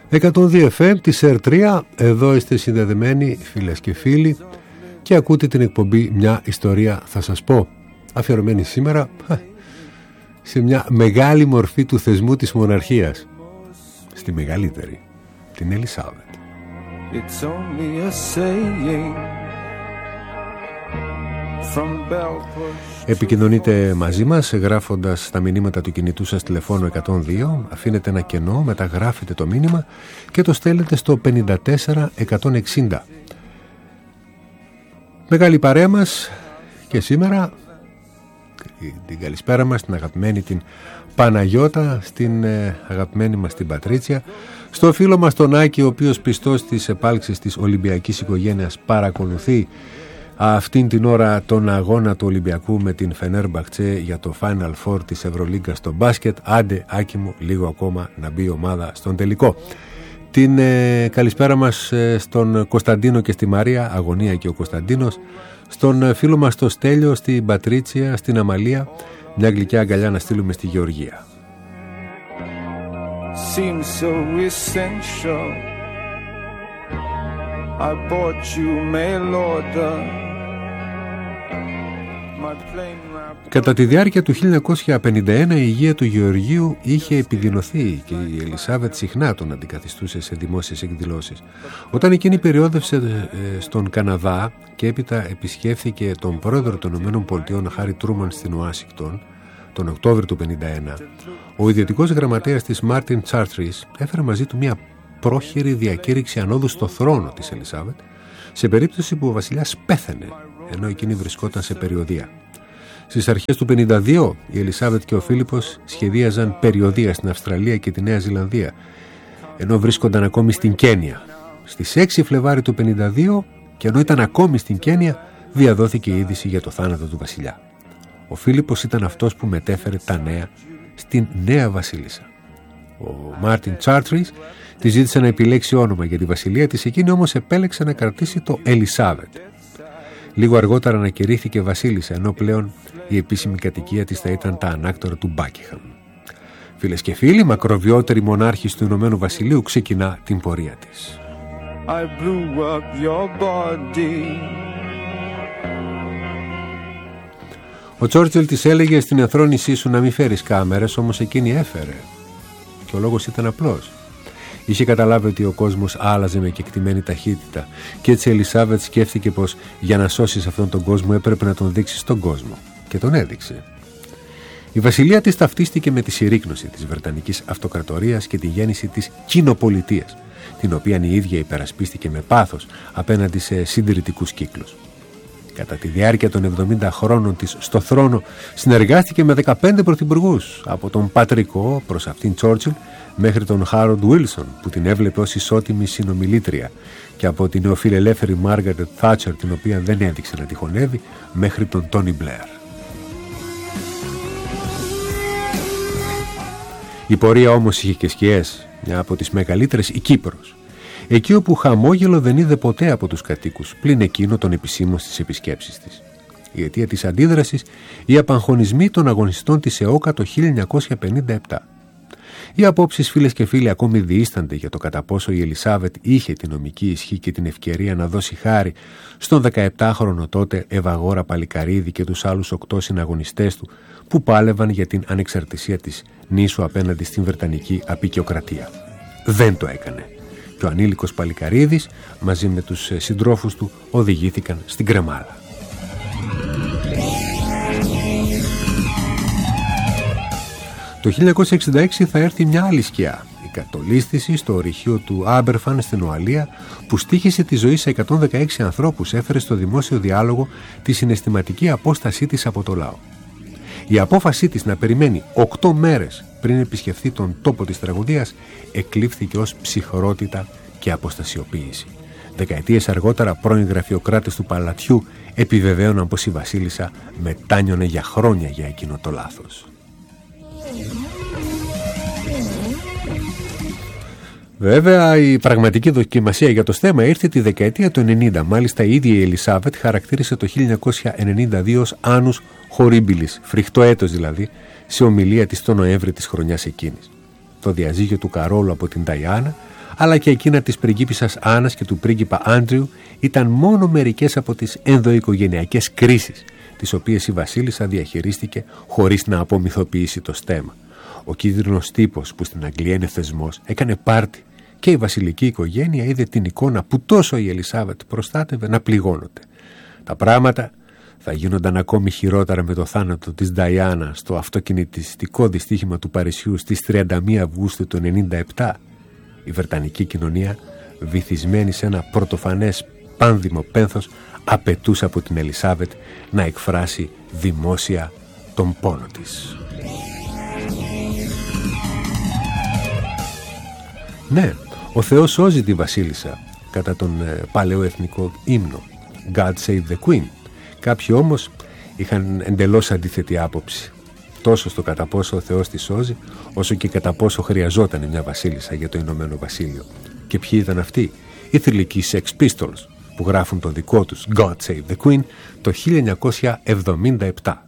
102 FM της R3, εδώ είστε συνδεδεμένοι φίλες και φίλοι και ακούτε την εκπομπή «Μια ιστορία θα σας πω», αφιερωμένη σήμερα σε μια μεγάλη μορφή του θεσμού της μοναρχίας, στη μεγαλύτερη, την Ελισάβετ. Επικοινωνείτε μαζί μας γράφοντας τα μηνύματα του κινητού σας τηλεφώνου 102, αφήνετε ένα κενό, μεταγράφετε το μήνυμα και το στέλνετε στο 54160. Μεγάλη παρέα μας και σήμερα την καλησπέρα μας στην αγαπημένη την Παναγιώτα, στην αγαπημένη μας την Πατρίτσια, στο φίλο μας τον Άκη, ο οποίος πιστός στις επάλξεις της Ολυμπιακής οικογένειας παρακολουθεί αυτήν την ώρα τον αγώνα του Ολυμπιακού με την Φενέρμπαχτσε για το Final Four της Ευρωλίγκας στο μπάσκετ. Άντε Άκη μου, λίγο ακόμα να μπει η ομάδα στον τελικό. Την καλησπέρα μας στον Κωνσταντίνο και στη Μαρία, Αγωνία και ο Κωνσταντίνος, στον φίλο μας το Στέλιο, στην Πατρίτσια, στην Αμαλία, μια γλυκιά αγκαλιά να στείλουμε στη Γεωργία. I bought you mail order. Κατά τη διάρκεια του 1951 η υγεία του Γεωργίου είχε επιδεινωθεί και η Ελισάβετ συχνά τον αντικαθιστούσε σε δημόσιες εκδηλώσεις. Όταν εκείνη περιόδευσε στον Καναδά και έπειτα επισκέφθηκε τον πρόεδρο των ΗΠΑ Χάρι Τρούμαν στην Ουάσιγκτον τον Οκτώβριο του 1951, ο ιδιωτικός γραμματέας της Μάρτιν Τσάρτρις έφερε μαζί του μια πρόχειρη διακήρυξη ανόδου στο θρόνο της Ελισάβετ σε περίπτωση που ο βασιλιάς πέθαινε ενώ εκείνη βρισκόταν σε περιοδεία. Στις αρχές του 1952 η Ελισάβετ και ο Φίλιππος σχεδίαζαν περιοδεία στην Αυστραλία και τη Νέα Ζηλανδία ενώ βρίσκονταν ακόμη στην Κένια. Στις 6 Φλεβάρι του 1952 και ενώ ήταν ακόμη στην Κένια διαδόθηκε η είδηση για το θάνατο του βασιλιά. Ο Φίλιππος ήταν αυτός που μετέφερε τα νέα στην νέα βασίλισσα. Ο Μάρτιν Τσάρτρις τη ζήτησε να επιλέξει όνομα για τη βασιλεία της, εκείνη όμως επέλεξε να κρατήσει το Ελισάβετ. Λίγο αργότερα ανακηρύχθηκε βασίλισσα, ενώ πλέον η επίσημη κατοικία της θα ήταν τα ανάκτορα του Μπάκιχαμ. Φίλες και φίλοι, μακροβιότερη μονάρχης του Ηνωμένου Βασιλείου ξεκινά την πορεία της. Ο Τσόρτσιλ της έλεγε στην ενθρόνησή σου να μην φέρεις κάμερες, όμως εκείνη έφερε. Και ο λόγος ήταν απλός. Είχε καταλάβει ότι ο κόσμος άλλαζε με κεκτημένη ταχύτητα και έτσι η Ελισάβετ σκέφτηκε πως για να σώσεις αυτόν τον κόσμο έπρεπε να τον δείξει στον κόσμο και τον έδειξε. Η βασιλεία της ταυτίστηκε με τη συρρίκνωση της Βρετανικής Αυτοκρατορίας και τη γέννηση της κοινοπολιτείας, την οποία η ίδια υπερασπίστηκε με πάθος απέναντι σε συντηρητικούς κύκλους. Κατά τη διάρκεια των 70 χρόνων της στο θρόνο συνεργάστηκε με 15 πρωθυπουργούς, από τον Πατρικό προς αυτήν Τσόρτσιλ μέχρι τον Χάροντ Βίλσον που την έβλεπε ως ισότιμη συνομιλήτρια και από την νεοφιλελεύθερη Μάργαρετ Θάτσερ, την οποία δεν έδειξε να τη χωνεύει, μέχρι τον Τόνι Μπλεαρ. Η πορεία όμως είχε και σκιές, μια από τις μεγαλύτερες η Κύπρος. Εκεί όπου χαμόγελο δεν είδε ποτέ από τους κατοίκους, πλην εκείνο των επισήμων στις επισκέψεις της. Η αιτία της αντίδρασης, οι απαγχωνισμοί των αγωνιστών της ΕΟΚΑ το 1957. Οι απόψεις, φίλες και φίλοι, ακόμη διήστανται για το κατά πόσο η Ελισάβετ είχε την νομική ισχύ και την ευκαιρία να δώσει χάρη στον 17χρονο τότε Ευαγόρα Παλικαρίδη και τους άλλους 8 συναγωνιστές του που πάλευαν για την ανεξαρτησία της νήσου απέναντι στην Βρετανική αποικιοκρατία. Δεν το έκανε. Και ο ανήλικος Παλικαρίδης μαζί με τους συντρόφους του οδηγήθηκαν στην κρεμάλα. Το 1966 θα έρθει μια άλλη σκιά, η κατολίσθηση στο ορυχείο του Άμπερφαν στην Ουαλία, που στοίχησε τη ζωή σε 116 ανθρώπους, έφερε στο δημόσιο διάλογο τη συναισθηματική απόστασή της από το λαό. Η απόφασή της να περιμένει 8 μέρες πριν επισκεφθεί τον τόπο της τραγωδίας εκλήφθηκε ως ψυχρότητα και αποστασιοποίηση. Δεκαετίες αργότερα πρώην γραφειοκράτες του παλατιού επιβεβαίωναν πως η βασίλισσα μετάνιωνε για χρόνια για εκείνο το λάθος. Βέβαια, η πραγματική δοκιμασία για το θέμα ήρθε τη δεκαετία του 90. Μάλιστα, η ίδια η Ελισάβετ χαρακτήρισε το 1992 ως Annus Horribilis, φρικτό έτος δηλαδή, σε ομιλία της το Νοέμβρη της χρονιάς εκείνης. Το διαζύγιο του Καρόλου από την Νταϊάννα αλλά και εκείνα της πριγκίπισσας Άννας και του πρίγκιπα Άντριου ήταν μόνο μερικές από τις ενδοοικογενειακές κρίσεις, τις οποίες η βασίλισσα διαχειρίστηκε χωρίς να απομυθοποιήσει το στέμμα. Ο κίτρινος τύπος, που στην Αγγλία είναι θεσμός, έκανε πάρτι και η βασιλική οικογένεια είδε την εικόνα που τόσο η Ελισάβετ προστάτευε να πληγώνονται. Τα πράγματα θα γίνονταν ακόμη χειρότερα με το θάνατο της Νταϊάννα στο αυτοκινητιστικό δυστύχημα του Παρισιού στις 31 Αυγούστου του 1997. Η βρετανική κοινωνία, βυθισμένη σε ένα πρωτοφανές πάνδημο πένθος, απαιτούσε από την Ελισάβετ να εκφράσει δημόσια τον πόνο της. Ναι, ο Θεός σώζει τη βασίλισσα κατά τον παλαιοεθνικό ύμνο God Save the Queen. Κάποιοι όμως είχαν εντελώς αντίθετη άποψη, τόσο στο κατά πόσο ο Θεός τη σώζει, όσο και κατά πόσο χρειαζόταν μια βασίλισσα για το Ηνωμένο Βασίλειο. Και ποιοι ήταν αυτοί? Οι θηλυκοί Sex Pistols, που γράφουν το δικό τους God Save the Queen το 1977.